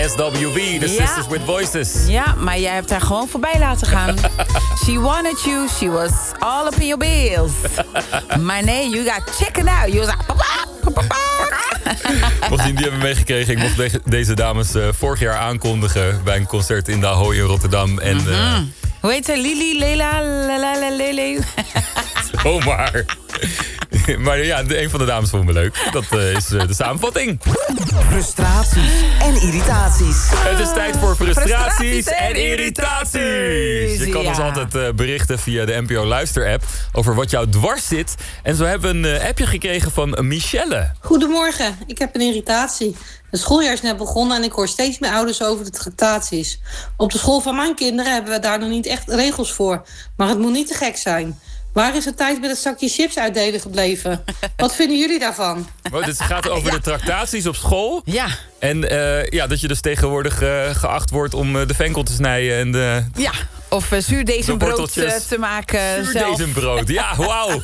SWV, The Sisters with Voices. Ja, maar jij hebt haar gewoon voorbij laten gaan. She wanted you, she was all up in your bills. Maar nee, you got chicken out. You was like, papa. Mocht je die hebben meegekregen, ik mocht deze dames vorig jaar aankondigen bij een concert in de Ahoy in Rotterdam. En, hoe heet ze? Lili, Lela, Lele. Oh maar. Maar ja, een van de dames vond me leuk. Dat is de samenvatting. Frustraties en irritaties. Het is tijd voor frustraties en irritaties. Je kan ons altijd berichten via de NPO Luister-app over wat jou dwars zit. En zo hebben we een appje gekregen van Michelle. Goedemorgen, ik heb een irritatie. Het schooljaar is net begonnen en ik hoor steeds meer ouders over de tractaties. Op de school van mijn kinderen hebben we daar nog niet echt regels voor. Maar het moet niet te gek zijn. Waar is de tijd met het zakje chips uitdelen gebleven? Wat vinden jullie daarvan? Oh, dit gaat over de tractaties op school. Ja. En dat je dus tegenwoordig geacht wordt om de venkel te snijden. En ja, of zuurdesembrood te maken. Zuurdesembrood, ja, wauw.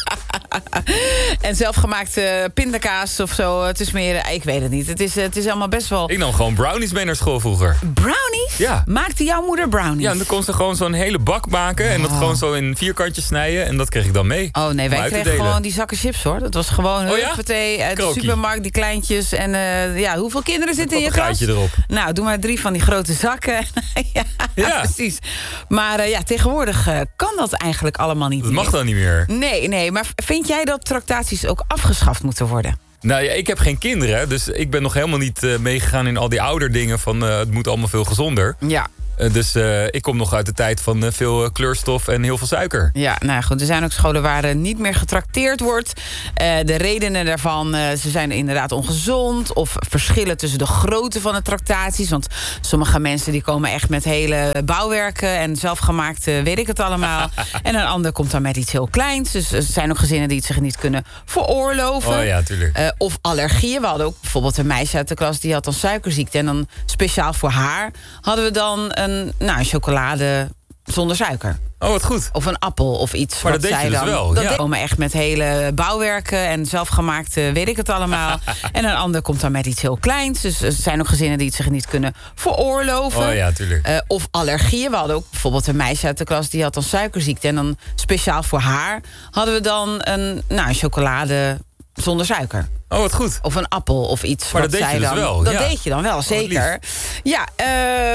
En zelfgemaakte pindakaas of zo. Het is meer, ik weet het niet. Het is allemaal best wel... Ik nam gewoon brownies mee naar school vroeger. Brownies? Ja. Maakte jouw moeder brownies? Ja, en dan kon ze gewoon zo'n hele bak maken. En dat gewoon zo in vierkantjes snijden. En dat kreeg ik dan mee. Oh nee, wij kregen gewoon die zakken chips hoor. Dat was gewoon huppatee uit de supermarkt, die kleintjes. En hoeveel kinderen zitten in je klas? Erop. Nou, doe maar 3 van die grote zakken. ja, precies. Maar tegenwoordig kan dat eigenlijk allemaal niet meer. Dat mag dan niet meer. Nee, maar vind jij dat tractaties ook afgeschaft moeten worden? Nou ja, ik heb geen kinderen, dus ik ben nog helemaal niet meegegaan in al die ouderdingen van het moet allemaal veel gezonder. Ja. Dus ik kom nog uit de tijd van veel kleurstof en heel veel suiker. Ja, nou goed, er zijn ook scholen waar er niet meer getrakteerd wordt. De redenen daarvan, ze zijn inderdaad ongezond of verschillen tussen de grootte van de tractaties. Want sommige mensen die komen echt met hele bouwwerken en zelfgemaakte weet ik het allemaal. En een ander komt dan met iets heel kleins. Dus er zijn ook gezinnen die het zich niet kunnen veroorloven. Oh ja, tuurlijk. Of allergieën. We hadden ook bijvoorbeeld een meisje uit de klas die had dan suikerziekte. En dan speciaal voor haar hadden we dan een chocolade zonder suiker. Oh, wat goed. Of een appel of iets. Maar dat deed je dus wel. Dat komen echt met hele bouwwerken en zelfgemaakte weet ik het allemaal. En een ander komt dan met iets heel kleins. Dus er zijn ook gezinnen die het zich niet kunnen veroorloven. Oh ja, tuurlijk. Of allergieën. We hadden ook bijvoorbeeld een meisje uit de klas die had dan suikerziekte. En dan speciaal voor haar hadden we dan een chocolade zonder suiker. Oh, wat goed. Of een appel of iets. Maar dat deed je dus wel. Dat deed je dan wel, zeker. Ja,